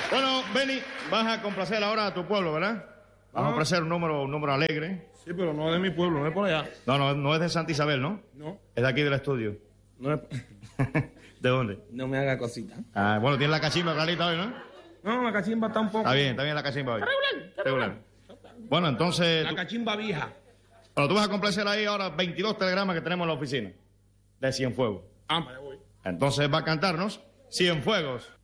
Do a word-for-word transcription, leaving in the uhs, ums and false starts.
Bueno, Benny, vas a complacer ahora a tu pueblo, ¿verdad? Vas a ofrecer un número, un número alegre. Sí, pero no es de mi pueblo, no es por allá. No, no, no es de Santa Isabel, ¿no? No. Es de aquí del estudio. No es... ¿De dónde? No me haga cosita. Ah, bueno, tiene la cachimba clarita hoy, ¿no? No, la cachimba está un poco... Está bien, está bien la cachimba hoy. Regular, regular. Bueno, entonces... La tú- cachimba vieja. Bueno, tú vas a complacer ahí ahora veintidós telegramas que tenemos en la oficina de Cienfuegos. Ah, me voy. Entonces va a cantarnos Cienfuegos.